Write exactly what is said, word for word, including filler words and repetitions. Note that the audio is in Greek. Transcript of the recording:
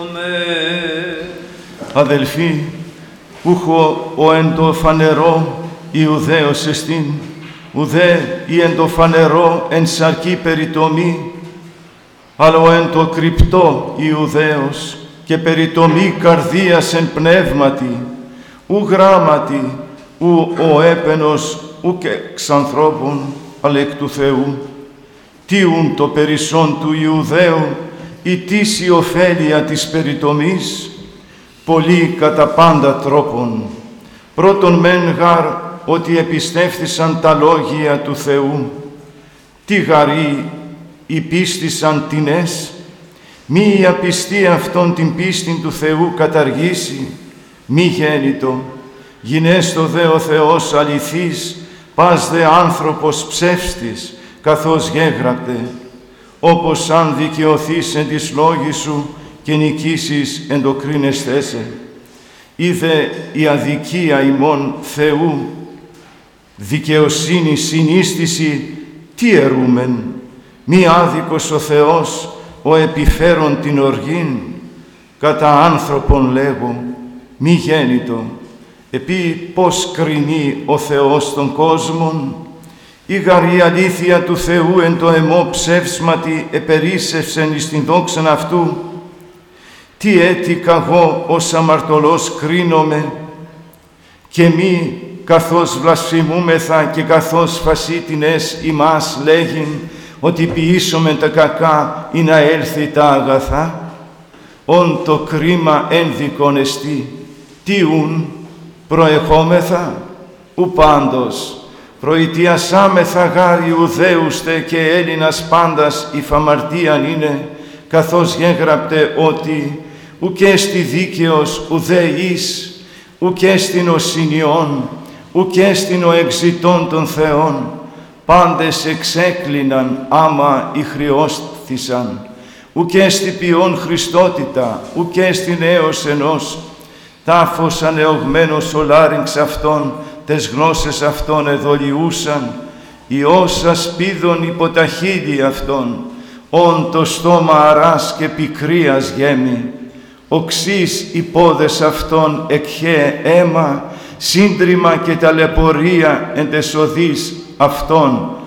Αδελφοί, ούχο ο εν το φανερό Ιουδαίος εστίν, ουδέ ή εν το φανερό εν σαρκή περιτομή, αλλά ο εν το κρυπτό Ιουδαίος και περιτομή καρδίας εν πνεύματι, ου γράμματι, ου ο έπαινος, ου και εξ ανθρώπων, αλλά εκ του Θεού. Τι ουν το περισσόν του Ιουδαίου, η τίς η ωφέλεια της περιτομής, πολλοί κατά πάντα τρόπον. Πρώτον μεν γάρ, ότι επιστεύθησαν τα λόγια του Θεού. Τι γαρί υπίστησαν τινές, μη η απιστή αυτόν την πίστην του Θεού καταργήσει, μη γέννητο. Γινέστο δε ο Θεός αληθής, πας δε άνθρωπος ψεύστης, καθώς γέγραπτε, όπως αν δικαιωθείς εν της λόγης σου και νικήσεις εν το κρίνεσθέσαι. Είδε η αδικία ημών Θεού, δικαιοσύνη συνίστηση, τι ερούμεν, μη άδικος ο Θεός, ο επιφέρον την οργήν, κατά άνθρωπον λέγω, μη γέννητο, επί πώς κρινεί ο Θεός των κόσμων, η γαρή αλήθεια του Θεού εν το εμό ψεύσματι επερίσσευσεν εις την δόξαν αυτού. Τι έτη καγώ ως αμαρτωλός κρίνομαι, και μη καθώς βλασφημούμεθα και καθώς φασίτινες ημάς λέγειν ότι ποιήσομεν τα κακά ή να έλθει τα αγαθά. Ον το κρίμα ένδικον εστί, τι ουν προεχόμεθα, ου πάντως. Προητιασάμεθα γάρ Ιουδαίουστε και Έλληνας πάντας υφαμαρτίαν είναι, καθώς γέγραπτε ότι ουκ έστι δίκαιος ουδέ εις, ουκ έστιν ο συνιών, ουκ έστιν ο εξητών των Θεών, πάντες εξέκλειναν άμα ηχριώστησαν, ουκ έστι ποιόν Χριστότητα, ουκ έστιν έως ενός, τάφος ανεωγμένος ο λάρυγξ αυτών, τες γνώσες αυτών εδολιούσαν, Υιός ασπίδων υπό τα χείλη αυτών, όν το στόμα αράς και πικρίας γέμει, οξύς οι πόδες αυτών εκχέ αίμα, σύντριμα και ταλαιπωρία εν τες οδείς αυτών,